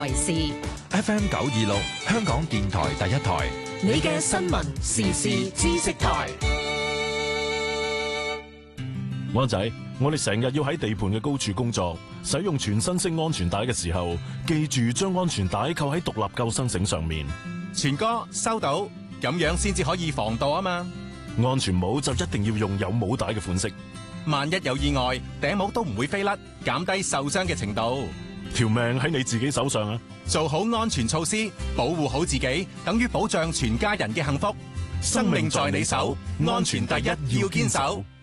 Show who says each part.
Speaker 1: 為事。
Speaker 2: FM 926香港電台第一台，
Speaker 1: 你嘅新聞時事知識台。
Speaker 3: 灣仔，我哋成日要喺地盤嘅高處工作，使用全身式安全帶嘅時候，記住將安全帶扣喺獨立救生繩上面。
Speaker 4: 全哥收到，咁樣先至可以防盜啊嘛。
Speaker 3: 安全帽就一定要用有帽帶嘅款式，
Speaker 4: 萬一有意外，頂帽都唔會飛甩，減低受傷嘅程度。
Speaker 3: 條命喺你自己手上啊！
Speaker 4: 做好安全措施，保護好自己，等於保障全家人嘅幸福。生命在你手，安全第一，要堅守。